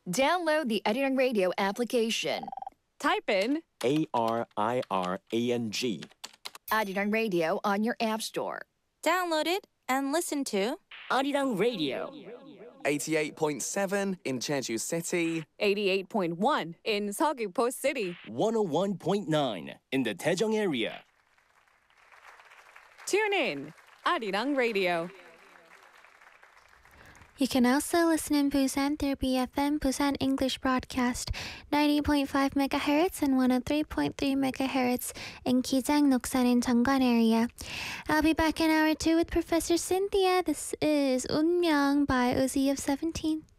Download the Arirang Radio application. Type in ARIRANG. Arirang Radio on your app store. Download it and listen to Arirang Radio. 88.7 in Jeju City. 88.1 in Seogwipo City. 101.9 in the Daejeong area. Tune in, Arirang Radio. You can also listen in Busan through BFM Busan English Broadcast 90.5 MHz and 103.3 MHz in Kijang, Noksan, and Jeongwan area. I'll be back in hour 2 with Professor Cynthia. This is Unmyeong by Uzi of 17.